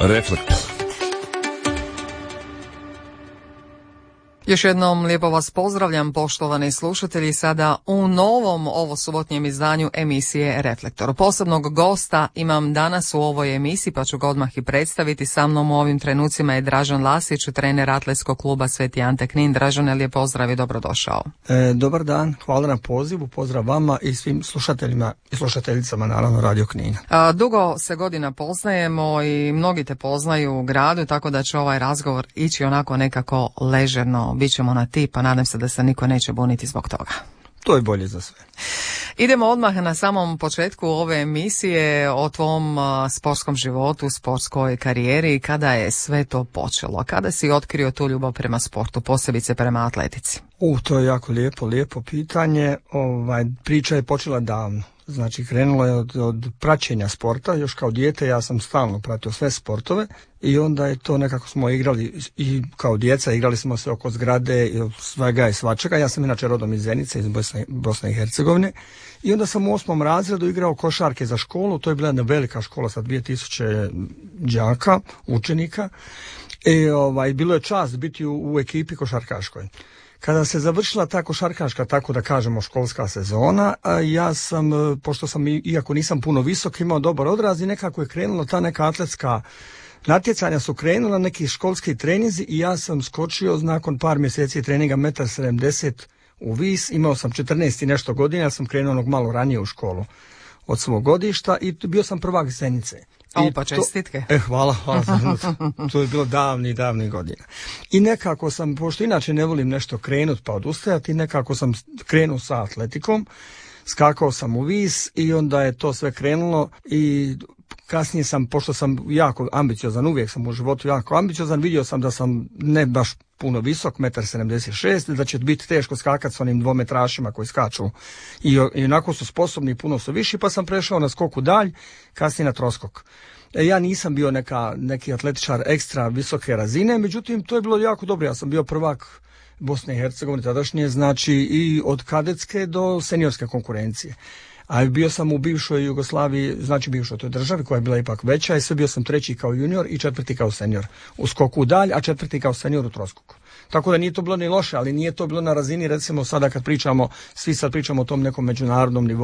Reflektor. Još jednom lijepo vas pozdravljam, poštovani slušatelji, sada u novom ovo subotnjem izdanju emisije Reflektor. Posebnog gosta imam danas u ovoj emisiji, pa ću ga odmah i predstaviti. Sa mnom u ovim trenucima je Dražen Lasić, trener Atletskog kluba Sveti Ante Knin. Dražene, lijep pozdrav i dobrodošao. Dobar dan, hvala na pozivu, pozdrav vama i svim slušateljima i slušateljicama, naravno, Radio Knina. Dugo se godina poznajemo i mnogi te poznaju u gradu, tako da će ovaj razgovor ići onako nekako ležerno. Bićemo na ti, pa nadam se da se niko neće buniti zbog toga. To je bolje za sve. Idemo odmah na samom početku ove emisije o tvom sportskom životu, sportskoj karijeri. Kada je sve to počelo? Kada si otkrio tu ljubav prema sportu, posebice prema atletici? To je jako lijepo pitanje. Priča je počela davno. Znači, krenulo je od praćenja sporta. Još kao dijete ja sam stalno pratio sve sportove i onda je to nekako smo igrali i kao djeca igrali smo se oko zgrade i svega i svačega. Ja sam inače rodom iz Zenice, iz Bosne i Hercegovine, i onda sam u 8. razredu igrao košarke za školu. To je bila jedna velika škola sa 2000 đaka, učenika, i bilo je čast biti u ekipi košarkaškoj. Kada se završila ta košarkaška, tako da kažemo, školska sezona, ja sam, pošto sam, iako nisam puno visok, imao dobar odraz i nekako je krenulo ta neka atletska natjecanja, su krenula neki školski treninzi i ja sam skočio nakon par mjeseci treninga 1,70 m u vis. Imao sam 14 i nešto godina, ja sam krenuo malo ranije u školu od svog godišta i bio sam prvak Zenice. Pa čestitke. Hvala. To je bilo davnih godina. I nekako sam, pošto inače ne volim nešto krenut pa odustajati, nekako sam krenuo sa atletikom, skakao sam u vis i onda je to sve krenulo i kasnije sam, pošto sam jako ambiciozan, uvijek sam u životu jako ambiciozan, vidio sam da sam ne baš puno visok, 1,76 m, da će biti teško skakati s onim dvometrašima koji skaču i onako su sposobni, puno su viši, pa sam prešao na skoku dalj, kasnije na troskok. Ja nisam bio neki atletičar ekstra visoke razine, međutim to je bilo jako dobro. Ja sam bio prvak Bosne i Hercegovine tadašnje, znači i od kadetske do seniorske konkurencije. A bio sam u bivšoj Jugoslaviji, znači bivšoj toj državi koja je bila ipak veća, i sve bio sam 3. kao junior i 4. kao senior u skoku dalj, a 4. kao senior u troskoku. Tako da nije to bilo ni loše, ali nije to bilo na razini, recimo sada kad pričamo, svi sad pričamo o tom nekom međunarodnom nivou